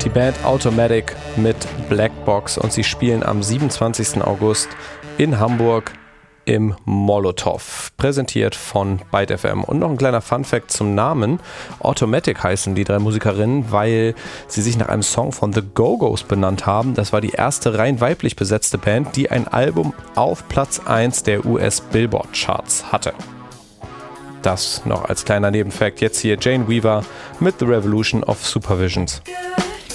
Die Band Automatic mit Blackbox und sie spielen am 27. August in Hamburg im Molotow, präsentiert von Byte FM. Und noch ein kleiner Funfact zum Namen. Automatic heißen die 3 Musikerinnen, weil sie sich nach einem Song von The Go-Go's benannt haben. Das war die erste rein weiblich besetzte Band, die ein Album auf Platz 1 der US-Billboard-Charts hatte. Das noch als kleiner Nebenfact. Jetzt hier Jane Weaver mit The Revolution of Supervisions.